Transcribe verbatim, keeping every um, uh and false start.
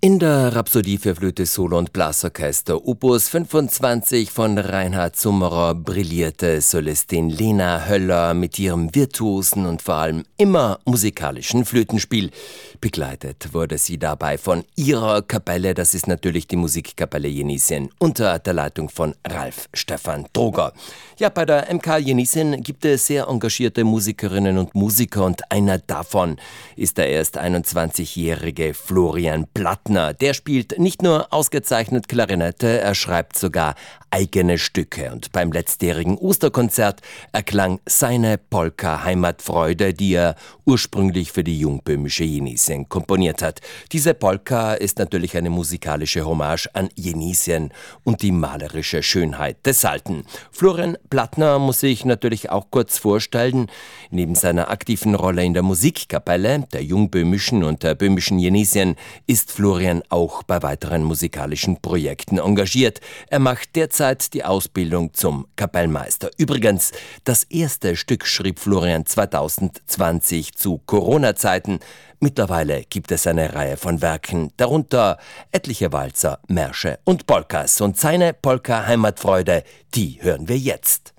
In der Rhapsodie für Flöte, Solo und Blasorchester Opus fünfundzwanzig von Reinhard Zummerer brillierte Solistin Lena Höller mit ihrem virtuosen und vor allem immer musikalischen Flötenspiel. Begleitet wurde sie dabei von ihrer Kapelle, das ist natürlich die Musikkapelle Jenisien unter der Leitung von Ralf Stefan Droger. Ja, bei der M K Jenisien gibt es sehr engagierte Musikerinnen und Musiker und einer davon ist der erst einundzwanzigjährige Florian Plattner. Der spielt nicht nur ausgezeichnet Klarinette, er schreibt sogar eigene Stücke. Und beim letztjährigen Osterkonzert erklang seine Polka Heimatfreude, die er ursprünglich für die jungböhmische Jenisien komponiert hat. Diese Polka ist natürlich eine musikalische Hommage an Jenisien und die malerische Schönheit des Alten. Florian Plattner muss sich natürlich auch kurz vorstellen. Neben seiner aktiven Rolle in der Musikkapelle, der jungböhmischen und der böhmischen Jenisien, ist Florian auch bei weiteren musikalischen Projekten engagiert. Er macht derzeit die Ausbildung zum Kapellmeister. Übrigens, das erste Stück schrieb Florian zweitausendzwanzig zu Corona-Zeiten. Mittlerweile gibt es eine Reihe von Werken, darunter etliche Walzer, Märsche und Polkas. Und seine Polka Heimatfreude, die hören wir jetzt.